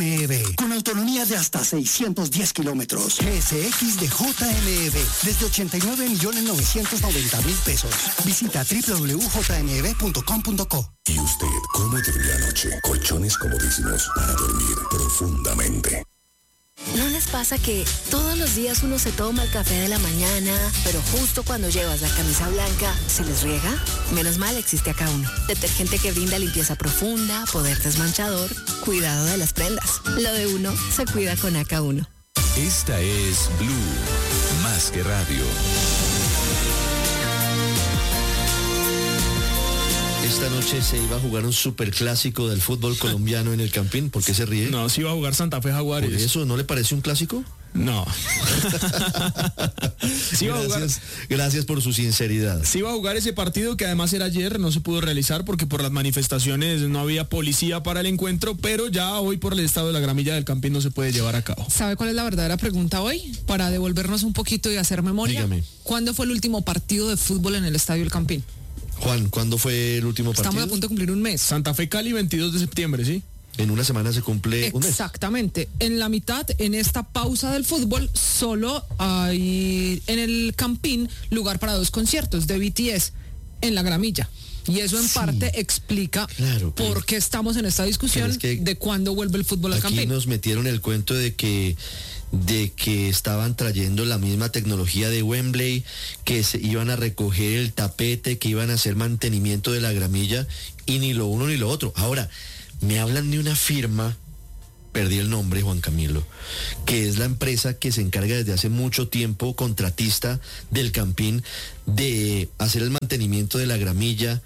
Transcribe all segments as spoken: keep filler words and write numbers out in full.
M B, con autonomía de hasta seiscientos diez kilómetros. G S X de J M B, desde ochenta y nueve millones novecientos noventa mil pesos. Visita doble u doble u doble u punto j m b punto com punto co. ¿Y usted cómo durmió anoche? Colchones comodísimos para dormir profundamente. ¿No les pasa que todos los días uno se toma el café de la mañana, pero justo cuando llevas la camisa blanca, se les riega? Menos mal existe Acá Uno. Detergente que brinda limpieza profunda, poder desmanchador, cuidado de las prendas. Lo de uno se cuida con Acá Uno. Esta es Blue, más que radio. Esta noche se iba a jugar un superclásico del fútbol colombiano en el Campín. ¿Por qué se ríe? No, se iba a jugar Santa Fe Jaguares. ¿Por eso no le parece un clásico? No. Sí iba a jugar. Gracias, gracias por su sinceridad. Se iba a jugar ese partido que además era ayer, no se pudo realizar porque por las manifestaciones no había policía para el encuentro, pero ya hoy por el estado de la gramilla del Campín no se puede llevar a cabo. ¿Sabe cuál es la verdadera pregunta hoy? Para devolvernos un poquito y hacer memoria. Dígame. ¿Cuándo fue el último partido de fútbol en el estadio El Campín? Juan, ¿cuándo fue el último partido? Estamos a punto de cumplir un mes. Santa Fe Cali, veintidós de septiembre, ¿sí? En una semana se cumple un mes. Exactamente. En la mitad, en esta pausa del fútbol, solo hay en el Campín lugar para dos conciertos de B T S en la gramilla. Y eso en sí, parte explica claro, claro. por qué estamos en esta discusión es que de cuándo vuelve el fútbol al Campín. Aquí nos metieron el cuento de que de que estaban trayendo la misma tecnología de Wembley, que se iban a recoger el tapete, que iban a hacer mantenimiento de la gramilla, y ni lo uno ni lo otro. Ahora, me hablan de una firma, perdí el nombre, Juan Camilo, que es la empresa que se encarga desde hace mucho tiempo, contratista del Campín, de hacer el mantenimiento de la gramilla,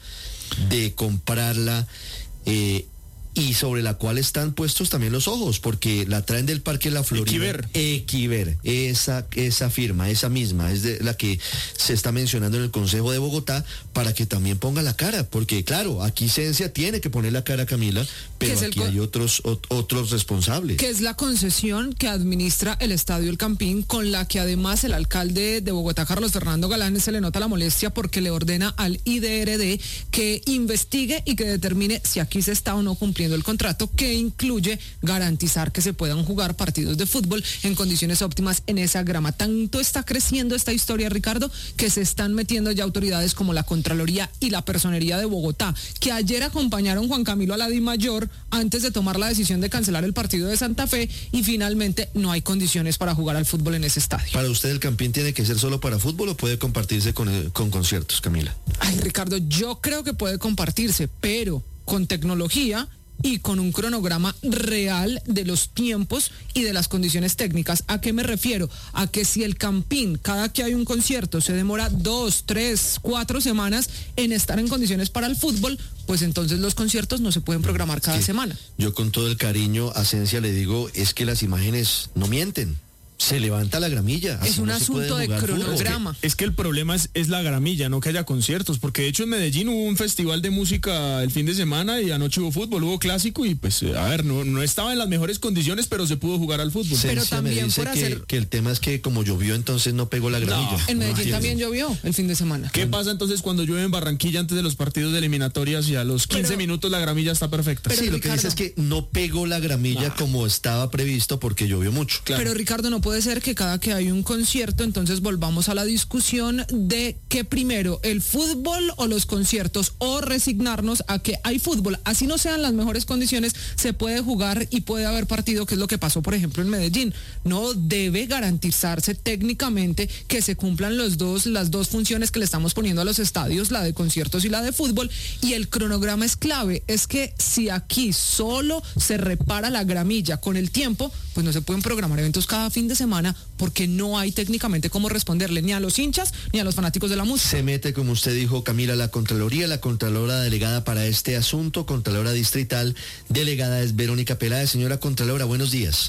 de comprarla, eh, y sobre la cual están puestos también los ojos, porque la traen del Parque La Florida. Equiver. Equiver, esa, esa firma, esa misma, es de la que se está mencionando en el Consejo de Bogotá, para que también ponga la cara, porque claro, aquí Cencia tiene que poner la cara, Camila, pero aquí hay otros, o, otros responsables. Que es la concesión que administra el Estadio El Campín, con la que además el alcalde de Bogotá, Carlos Fernando Galán, se le nota la molestia porque le ordena al I D R D que investigue y que determine si aquí se está o no cumpliendo el contrato, que incluye garantizar que se puedan jugar partidos de fútbol en condiciones óptimas en esa grama. Tanto está creciendo esta historia, Ricardo, que se están metiendo ya autoridades como la Contraloría y la Personería de Bogotá, que ayer acompañaron Juan Camilo a la DIMAYOR antes de tomar la decisión de cancelar el partido de Santa Fe, y finalmente no hay condiciones para jugar al fútbol en ese estadio. ¿Para usted el Campín tiene que ser solo para fútbol o puede compartirse con, el, con conciertos, Camila? Ay, Ricardo, yo creo que puede compartirse, pero con tecnología y con un cronograma real de los tiempos y de las condiciones técnicas. ¿A qué me refiero? A que si el Campín, cada que hay un concierto, se demora dos, tres, cuatro semanas en estar en condiciones para el fútbol, pues entonces los conciertos no se pueden programar cada sí, semana. Yo con todo el cariño a Cencia le digo, es que las imágenes no mienten. Se levanta la gramilla. Es un no asunto de cronograma. Es que, es que el problema es, es la gramilla, no que haya conciertos, porque de hecho en Medellín hubo un festival de música el fin de semana y anoche hubo fútbol, hubo clásico y pues, a ver, no, no estaba en las mejores condiciones, pero se pudo jugar al fútbol. Cencia pero también me dice por que, hacer... que el tema es que como llovió entonces no pegó la gramilla. No, en Medellín no también llovió el fin de semana. ¿Qué pasa entonces cuando llueve en Barranquilla antes de los partidos de eliminatorias y a los quince pero, minutos la gramilla está perfecta? Pero, sí, Ricardo, lo que dice es que no pegó la gramilla ah. como estaba previsto porque llovió mucho. Claro. Pero Ricardo, no puede ser que cada que hay un concierto, entonces volvamos a la discusión de que primero el fútbol o los conciertos, o resignarnos a que hay fútbol, así no sean las mejores condiciones, se puede jugar y puede haber partido, que es lo que pasó por ejemplo en Medellín. No debe garantizarse técnicamente que se cumplan los dos, las dos funciones que le estamos poniendo a los estadios, la de conciertos y la de fútbol, y el cronograma es clave. Es que si aquí solo se repara la gramilla con el tiempo, pues no se pueden programar eventos cada fin de semana, porque no hay técnicamente cómo responderle ni a los hinchas ni a los fanáticos de la música. Se mete, como usted dijo, Camila, la Contraloría, la Contralora delegada para este asunto, Contralora distrital, delegada es Verónica Peláez. Señora Contralora, buenos días.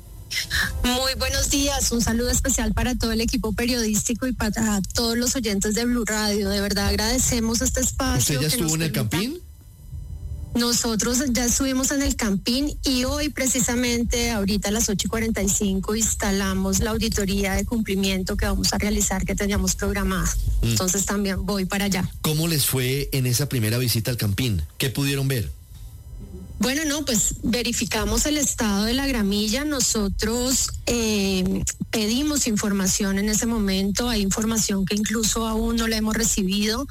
Muy buenos días, un saludo especial para todo el equipo periodístico y para todos los oyentes de Blue Radio. De verdad agradecemos este espacio. ¿Usted ya estuvo en el Campín? Nosotros ya estuvimos en el Campín y hoy precisamente ahorita a las ocho y cuarenta y cinco instalamos la auditoría de cumplimiento que vamos a realizar, que teníamos programada. Mm. Entonces también voy para allá. ¿Cómo les fue en esa primera visita al Campín? ¿Qué pudieron ver? Bueno, no, pues verificamos el estado de la gramilla. Nosotros eh, pedimos información en ese momento. Hay información que incluso aún no la hemos recibido.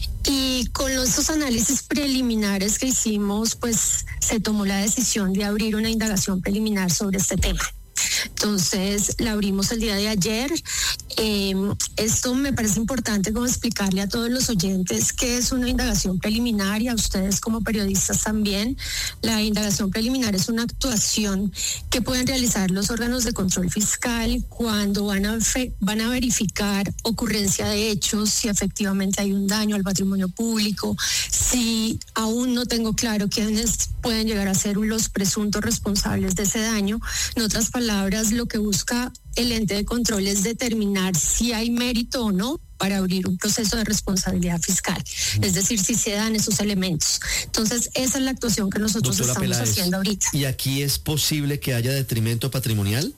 Y con esos análisis preliminares que hicimos, pues se tomó la decisión de abrir una indagación preliminar sobre este tema. Entonces la abrimos el día de ayer. Eh, esto me parece importante como explicarle a todos los oyentes qué es una indagación preliminar y a ustedes como periodistas también. La indagación preliminar es una actuación que pueden realizar los órganos de control fiscal cuando van a, fe, van a verificar ocurrencia de hechos, si efectivamente hay un daño al patrimonio público, si aún no tengo claro quiénes pueden llegar a ser los presuntos responsables de ese daño. En otras palabras, lo que busca el ente de control es determinar si hay mérito o no para abrir un proceso de responsabilidad fiscal, es decir, si se dan esos elementos. Entonces, esa es la actuación que nosotros Doctora estamos Peláez, haciendo ahorita. ¿Y aquí es posible que haya detrimento patrimonial?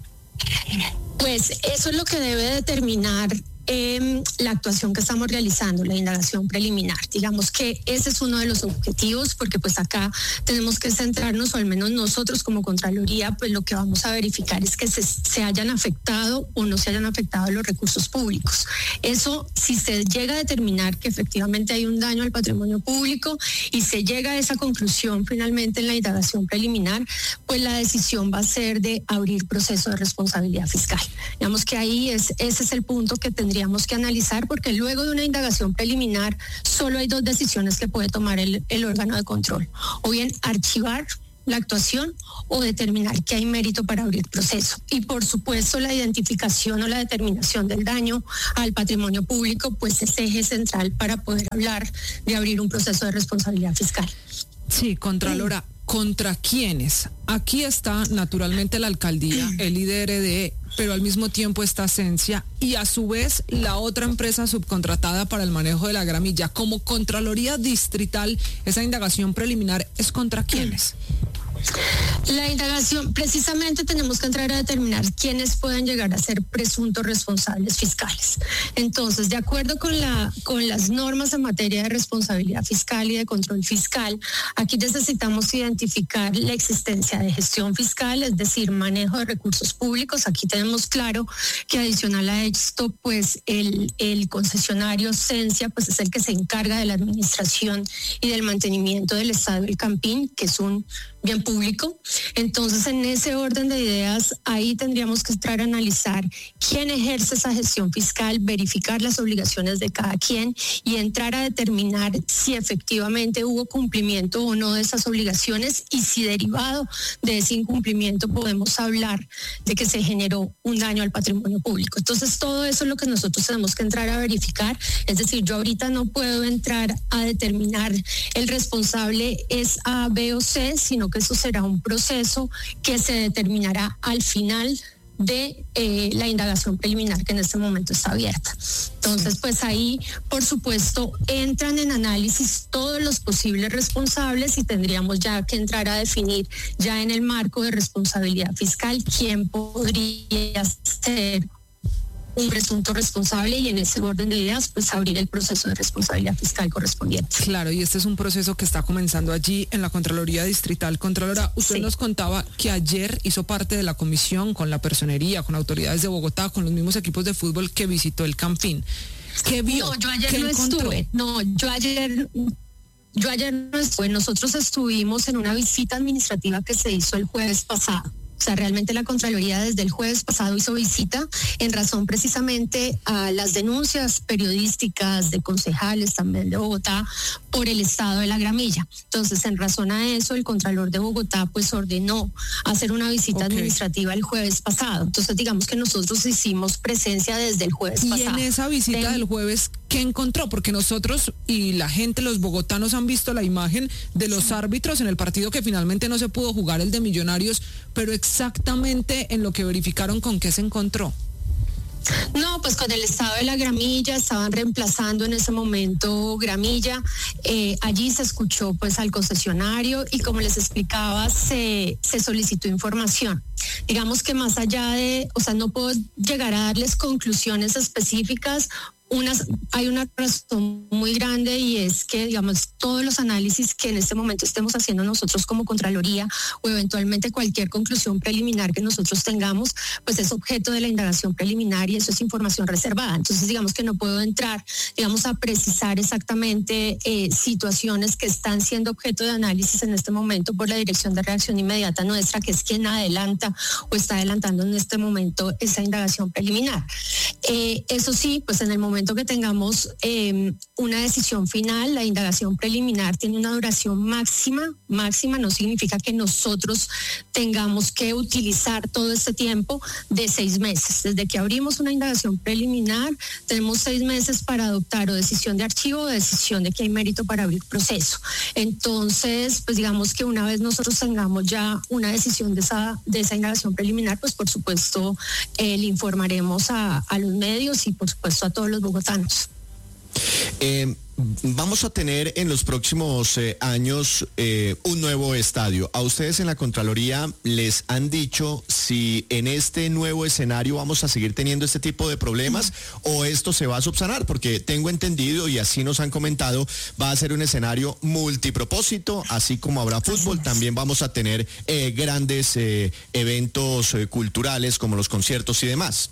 Pues eso es lo que debe determinar Eh, la actuación que estamos realizando, la indagación preliminar. Digamos que ese es uno de los objetivos, porque pues acá tenemos que centrarnos, o al menos nosotros como Contraloría, pues lo que vamos a verificar es que se, se hayan afectado o no se hayan afectado los recursos públicos. Eso, si se llega a determinar que efectivamente hay un daño al patrimonio público y se llega a esa conclusión finalmente en la indagación preliminar, pues la decisión va a ser de abrir proceso de responsabilidad fiscal. Digamos que ahí es, ese es el punto que tendríamos tendríamos que analizar, porque luego de una indagación preliminar solo hay dos decisiones que puede tomar el, el órgano de control: o bien archivar la actuación o determinar que hay mérito para abrir proceso. Y por supuesto la identificación o la determinación del daño al patrimonio público pues es eje central para poder hablar de abrir un proceso de responsabilidad fiscal. Sí, Contralora, ¿contra quiénes? Aquí está naturalmente la alcaldía, el I D R D, pero al mismo tiempo está Cencia y a su vez la otra empresa subcontratada para el manejo de la gramilla. Como Contraloría Distrital, esa indagación preliminar es ¿contra quiénes? La indagación, precisamente tenemos que entrar a determinar quiénes pueden llegar a ser presuntos responsables fiscales. Entonces, de acuerdo con la con las normas en materia de responsabilidad fiscal y de control fiscal, aquí necesitamos identificar la existencia de gestión fiscal, es decir, manejo de recursos públicos. Aquí tenemos claro que adicional a esto, pues el, el concesionario Cencia, pues es el que se encarga de la administración y del mantenimiento del Estadio El Campín, que es un bien público. Entonces, en ese orden de ideas, ahí tendríamos que entrar a analizar quién ejerce esa gestión fiscal, verificar las obligaciones de cada quien y entrar a determinar si efectivamente hubo cumplimiento o no de esas obligaciones, y si derivado de ese incumplimiento podemos hablar de que se generó un daño al patrimonio público. Entonces, todo eso es lo que nosotros tenemos que entrar a verificar. Es decir, yo ahorita no puedo entrar a determinar el responsable es A, B o C, sino que eso será un proceso que se determinará al final de eh, la indagación preliminar, que en este momento está abierta. Entonces, pues ahí, por supuesto, entran en análisis todos los posibles responsables y tendríamos ya que entrar a definir ya en el marco de responsabilidad fiscal quién podría ser un presunto responsable, y en ese orden de ideas pues abrir el proceso de responsabilidad fiscal correspondiente. Claro, y este es un proceso que está comenzando allí en la Contraloría Distrital. Contralora, usted sí. nos contaba que ayer hizo parte de la comisión con la personería, con autoridades de Bogotá, con los mismos equipos de fútbol que visitó el Campín. ¿Qué vio? No, yo ayer ¿Qué no encontró? estuve. No, yo ayer... Yo ayer no estuve. Nosotros estuvimos en una visita administrativa que se hizo el jueves pasado. O sea, realmente la Contraloría desde el jueves pasado hizo visita en razón precisamente a las denuncias periodísticas de concejales también de Bogotá por el estado de la gramilla. Entonces, en razón a eso, el Contralor de Bogotá pues ordenó hacer una visita okay. administrativa el jueves pasado. Entonces, digamos que nosotros hicimos presencia desde el jueves y pasado. Y en esa visita de... del jueves, ¿qué encontró? Porque nosotros y la gente, los bogotanos, han visto la imagen de los sí. árbitros en el partido que finalmente no se pudo jugar, el de Millonarios, pero exactamente en lo que verificaron, ¿con qué se encontró? No, pues con el estado de la gramilla, estaban reemplazando en ese momento gramilla, eh, allí se escuchó pues al concesionario y como les explicaba, se, se solicitó información. Digamos que más allá de, o sea, no puedo llegar a darles conclusiones específicas Una, hay una razón muy grande y es que, digamos, todos los análisis que en este momento estemos haciendo nosotros como Contraloría o eventualmente cualquier conclusión preliminar que nosotros tengamos, pues es objeto de la indagación preliminar y eso es información reservada. Entonces, digamos que no puedo entrar, digamos, a precisar exactamente eh, situaciones que están siendo objeto de análisis en este momento por la Dirección de Reacción Inmediata nuestra, que es quien adelanta o está adelantando en este momento esa indagación preliminar. Eh, eso sí, pues en el momento que tengamos eh, una decisión final, la indagación preliminar tiene una duración máxima, máxima no significa que nosotros tengamos que utilizar todo este tiempo de seis meses. Desde que abrimos una indagación preliminar, tenemos seis meses para adoptar o decisión de archivo o decisión de que hay mérito para abrir proceso. Entonces, pues digamos que una vez nosotros tengamos ya una decisión de esa, de esa indagación preliminar, pues por supuesto eh, le informaremos a, a los medios y por supuesto a todos los bogotanos. Eh, vamos a tener en los próximos eh, años eh, un nuevo estadio. ¿A ustedes en la Contraloría les han dicho si en este nuevo escenario vamos a seguir teniendo este tipo de problemas mm. o esto se va a subsanar? Porque tengo entendido y así nos han comentado, va a ser un escenario multipropósito, así como habrá fútbol, también vamos a tener eh, grandes eh, eventos eh, culturales como los conciertos y demás.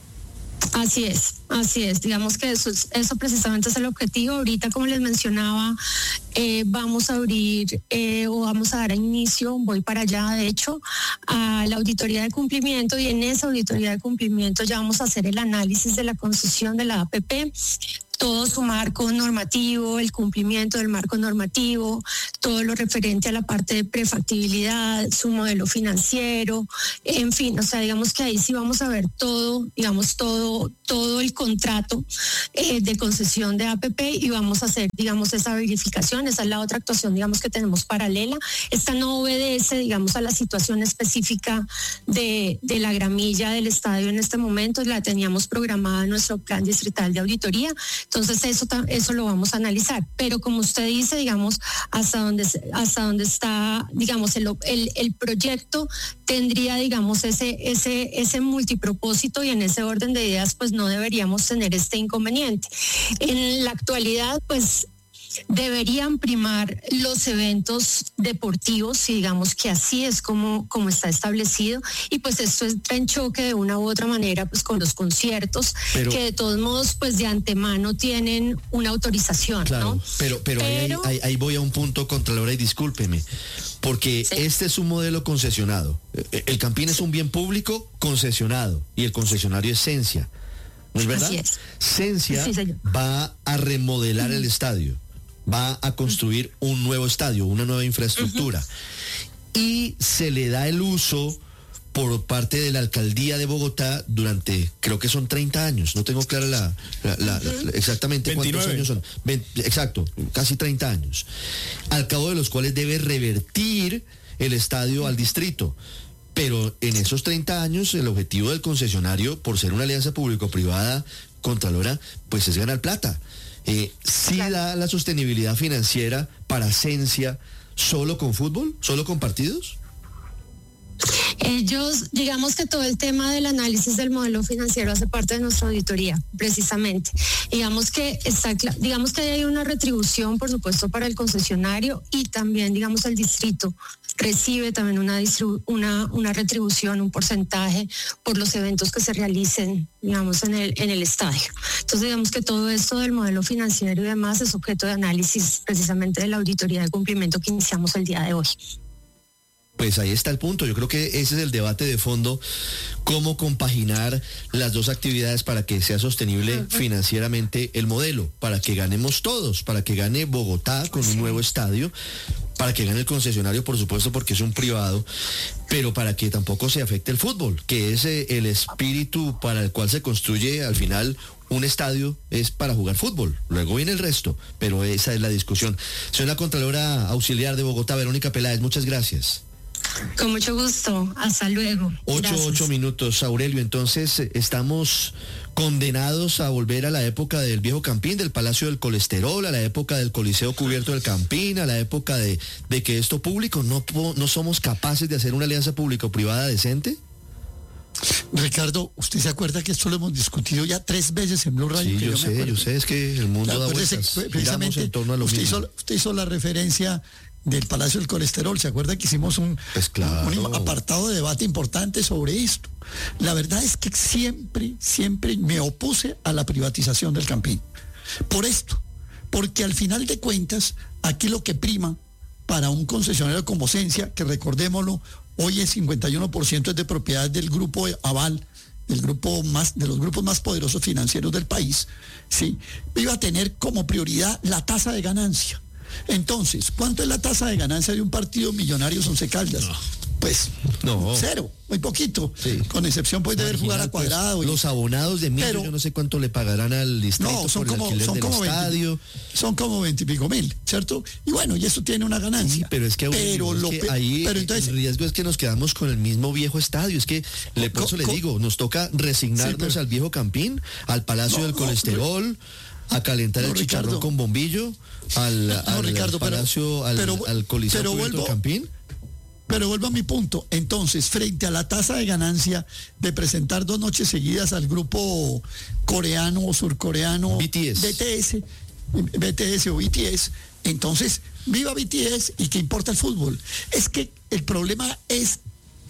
Así es, así es. Digamos que eso, eso precisamente es el objetivo. Ahorita, como les mencionaba, eh, vamos a abrir eh, o vamos a dar inicio, voy para allá, de hecho, a la auditoría de cumplimiento y en esa auditoría de cumplimiento ya vamos a hacer el análisis de la concesión de la A P P. Todo su marco normativo, el cumplimiento del marco normativo, todo lo referente a la parte de prefactibilidad, su modelo financiero, en fin, o sea, digamos que ahí sí vamos a ver todo, digamos, todo, todo el contrato eh, de concesión de A P P y vamos a hacer, digamos, esa verificación. Esa es la otra actuación, digamos, que tenemos paralela. Esta no obedece, digamos, a la situación específica de, de la gramilla del estadio en este momento, la teníamos programada en nuestro plan distrital de auditoría. Entonces eso, eso lo vamos a analizar, pero como usted dice, digamos, hasta donde, hasta donde está, digamos, el, el, el proyecto tendría, digamos, ese, ese, ese multipropósito y en ese orden de ideas, pues no deberíamos tener este inconveniente. En la actualidad, pues deberían primar los eventos deportivos y digamos que así es como, como está establecido y pues esto entra en choque de una u otra manera pues con los conciertos pero, que de todos modos pues de antemano tienen una autorización, claro, ¿no? Pero, pero, pero ahí, ahí, ahí voy a un punto, Contralora, y discúlpeme, porque sí. Este es un modelo concesionado. El Campín es un bien público concesionado y el concesionario es Sensia, ¿no es verdad? Así es. Sensia sí, va a remodelar uh-huh. el estadio. Va a construir un nuevo estadio, una nueva infraestructura. Uh-huh. Y se le da el uso por parte de la alcaldía de Bogotá durante, creo que son treinta años, no tengo clara la, la, la, uh-huh. la exactamente veintinueve. Cuántos años son. veinte, exacto, casi treinta años. Al cabo de los cuales debe revertir el estadio uh-huh. al distrito. Pero en esos treinta años el objetivo del concesionario, por ser una alianza público-privada, Contralora, pues es ganar plata. Eh, ¿Sí claro. da la sostenibilidad financiera para Sensia solo con fútbol, solo con partidos? Ellos, digamos que todo el tema del análisis del modelo financiero hace parte de nuestra auditoría, precisamente. Digamos que está, digamos que hay una retribución, por supuesto, para el concesionario y también, digamos, el distrito recibe también una, distribu- una, una retribución, un porcentaje por los eventos que se realicen, digamos, en el, en el estadio. Entonces, digamos que todo esto del modelo financiero y demás es objeto de análisis precisamente de la auditoría de cumplimiento que iniciamos el día de hoy. Pues ahí está el punto. Yo creo que ese es el debate de fondo, cómo compaginar las dos actividades para que sea sostenible uh-huh. financieramente el modelo, para que ganemos todos, para que gane Bogotá con un nuevo estadio, para que gane el concesionario, por supuesto, porque es un privado, pero para que tampoco se afecte el fútbol, que es eh, el espíritu para el cual se construye al final un estadio, es para jugar fútbol, luego viene el resto, pero esa es la discusión. Señora Contralora Auxiliar de Bogotá, Verónica Peláez, muchas gracias. Con mucho gusto, hasta luego. Ocho, ocho minutos, Aurelio. Entonces, estamos condenados a volver a la época del viejo Campín, del Palacio del Colesterol, a la época del Coliseo Cubierto del Campín, a la época de, de que esto público, no, no somos capaces de hacer una alianza público-privada decente. Ricardo, ¿usted se acuerda que esto lo hemos discutido ya tres veces en Blue Radio? Sí, que yo, yo sé, yo sé, es que el mundo da vueltas. Precisamente, en torno a lo usted, mismo. hizo, usted hizo la referencia del Palacio del Colesterol. ¿Se acuerda que hicimos un, pues claro. un apartado de debate importante sobre esto? La verdad es que siempre, siempre me opuse a la privatización del Campín. Por esto, porque al final de cuentas, aquí lo que prima para un concesionario como Sensia, que recordémoslo, hoy el cincuenta y uno por ciento es de propiedad del grupo Aval, del grupo más, de los grupos más poderosos financieros del país, ¿sí? Iba a tener como prioridad la tasa de ganancia. Entonces, ¿cuánto es la tasa de ganancia de un partido Millonarios Once Caldas? No. Pues no. Cero, muy poquito, sí. Con excepción pues de ver jugar a Cuadrado. Pues, y, los abonados de mil, pero, yo no sé cuánto le pagarán al distrito no, son por como, el alquiler son del como estadio. veinte, son como veintipico mil, ¿cierto? Y bueno, y eso tiene una ganancia. Sí, pero es que, pero es lo que pe- ahí pero entonces, el riesgo es que nos quedamos con el mismo viejo estadio. Es que le, por eso le digo, nos toca resignarnos sí, pero, al viejo Campín, al Palacio no, del Colesterol, no, a calentar no, el chicharrón Ricardo, con bombillo, al, no, al, Ricardo, al Palacio, pero, al, al Coliseo pero vuelvo, del Campín. Pero vuelvo a mi punto. Entonces, frente a la tasa de ganancia de presentar dos noches seguidas al grupo coreano o surcoreano B T S, B T S, B T S o B T S, entonces, viva B T S y que importa el fútbol. Es que el problema es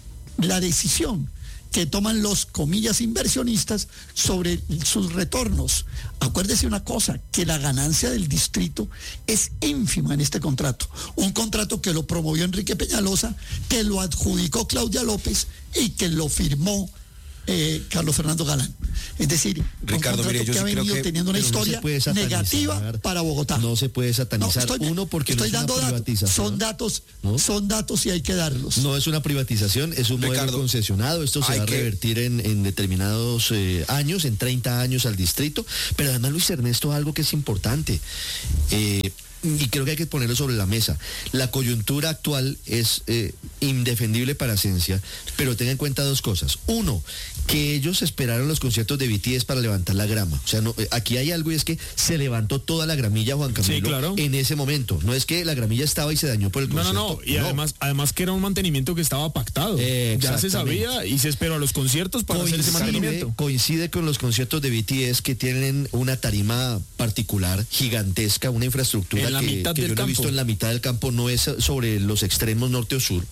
la decisión que toman los, comillas, inversionistas sobre sus retornos. Acuérdese una cosa, que la ganancia del distrito es ínfima en este contrato. Un contrato que lo promovió Enrique Peñalosa, que lo adjudicó Claudia López y que lo firmó eh, Carlos Fernando Galán. Es decir, Ricardo, un contrato mire, yo que sí ha creo venido que, teniendo una historia no negativa para Bogotá. No se puede satanizar. No, estoy, Uno, porque estoy no es dando una privatización. Datos, son datos, ¿no? Son datos y hay que darlos. No es una privatización, es un Ricardo, modelo concesionado. Esto se va a revertir que... en, en determinados eh, años, en treinta años al distrito. Pero además, Luis Ernesto, algo que es importante. Eh, y creo que hay que ponerlo sobre la mesa. La coyuntura actual es eh, indefendible para Sensia, pero tenga en cuenta dos cosas. Uno, que ellos esperaron los conciertos de B T S para levantar la grama. O sea, no, aquí hay algo y es que se levantó toda la gramilla, Juan Camilo, sí, claro, en ese momento. No es que la gramilla estaba y se dañó por el concierto. No, no, no. Y no. además, además que era un mantenimiento que estaba pactado. Eh, ya se sabía y se esperó a los conciertos para coincide, hacer ese mantenimiento. Coincide con los conciertos de B T S que tienen una tarima particular, gigantesca, una infraestructura en la que, mitad que del yo no he visto en la mitad del campo, no es sobre los extremos norte o sur.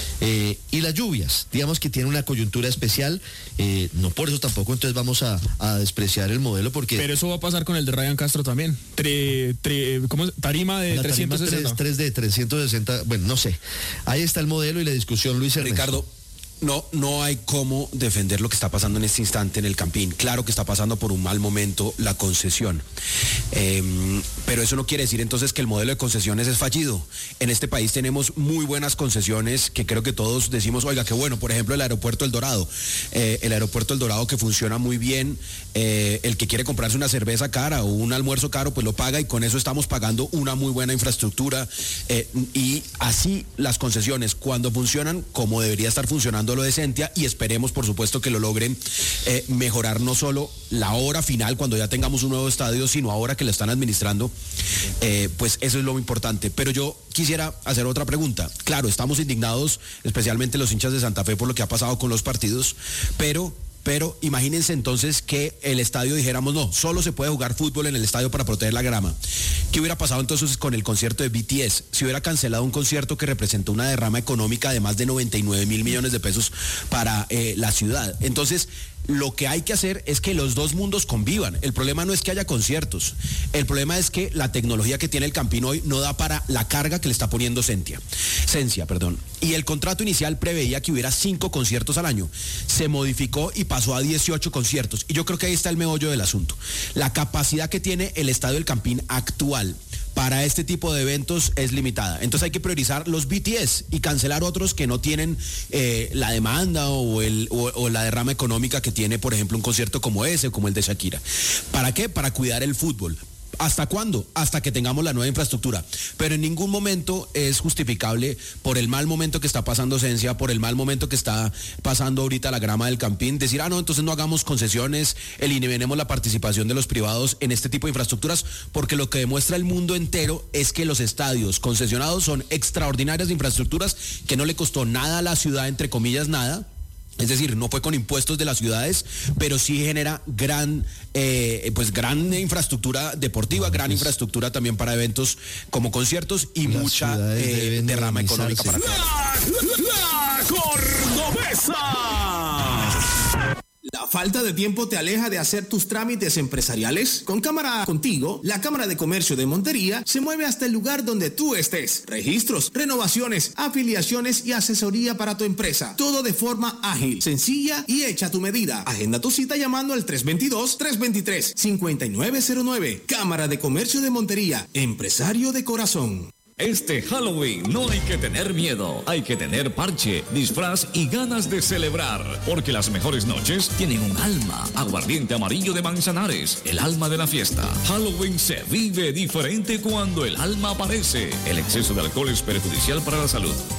Eh, y las lluvias, digamos que tiene una coyuntura especial, eh, no por eso tampoco entonces vamos a, a despreciar el modelo porque... Pero eso va a pasar con el de Ryan Castro también. Tre, tre, ¿cómo es? Tarima de la trescientos sesenta. tres de trescientos sesenta, bueno, no sé. Ahí está el modelo y la discusión, Luis Ernesto. Ricardo, no, no hay cómo defender lo que está pasando en este instante en el Campín. Claro que está pasando por un mal momento la concesión. Eh, pero eso no quiere decir entonces que el modelo de concesiones es fallido. En este país tenemos muy buenas concesiones que creo que todos decimos, oiga, qué bueno. Por ejemplo, el aeropuerto El Dorado. Eh, el aeropuerto El Dorado que funciona muy bien. Eh, el que quiere comprarse una cerveza cara o un almuerzo caro, pues lo paga y con eso estamos pagando una muy buena infraestructura. Eh, y así las concesiones, cuando funcionan como debería estar funcionando lo de Sentia, y esperemos por supuesto que lo logren eh, mejorar no solo la hora final cuando ya tengamos un nuevo estadio, sino ahora que lo están administrando, eh, pues eso es lo importante. Pero yo quisiera hacer otra pregunta. Claro, estamos indignados, especialmente los hinchas de Santa Fe, por lo que ha pasado con los partidos, pero... Pero imagínense entonces que el estadio dijéramos, no, solo se puede jugar fútbol en el estadio para proteger la grama. ¿Qué hubiera pasado entonces con el concierto de B T S? Si hubiera cancelado un concierto que representó una derrama económica de más de noventa y nueve mil millones de pesos para eh, la ciudad. Entonces, lo que hay que hacer es que los dos mundos convivan. El problema no es que haya conciertos. El problema es que la tecnología que tiene el Campín hoy no da para la carga que le está poniendo Sentia. Sensia, perdón. Y el contrato inicial preveía que hubiera cinco conciertos al año. Se modificó y pasó a dieciocho conciertos. Y yo creo que ahí está el meollo del asunto. La capacidad que tiene el estadio del Campín actual para este tipo de eventos es limitada. Entonces hay que priorizar los B T S y cancelar otros que no tienen eh, la demanda o, el, o, o la derrama económica que tiene, por ejemplo, un concierto como ese, como el de Shakira. ¿Para qué? Para cuidar el fútbol. ¿Hasta cuándo? Hasta que tengamos la nueva infraestructura. Pero en ningún momento es justificable, por el mal momento que está pasando Sensia, por el mal momento que está pasando ahorita la grama del Campín, decir, ah, no, entonces no hagamos concesiones, eliminemos la participación de los privados en este tipo de infraestructuras, porque lo que demuestra el mundo entero es que los estadios concesionados son extraordinarias infraestructuras que no le costó nada a la ciudad, entre comillas, nada, Es decir, no fue con impuestos de las ciudades, pero sí genera gran, eh, pues gran infraestructura deportiva, ah, gran pues, infraestructura también para eventos como conciertos y mucha eh, derrama económica para todos. La, la Cordobesa. ¿La falta de tiempo te aleja de hacer tus trámites empresariales? Con Cámara Contigo, la Cámara de Comercio de Montería se mueve hasta el lugar donde tú estés. Registros, renovaciones, afiliaciones y asesoría para tu empresa. Todo de forma ágil, sencilla y hecha a tu medida. Agenda tu cita llamando al tres dos dos, tres dos tres, cinco nueve cero nueve. Cámara de Comercio de Montería, empresario de corazón. Este Halloween no hay que tener miedo, hay que tener parche, disfraz y ganas de celebrar, porque las mejores noches tienen un alma. Aguardiente amarillo de Manzanares, el alma de la fiesta. Halloween se vive diferente cuando el alma aparece. El exceso de alcohol es perjudicial para la salud.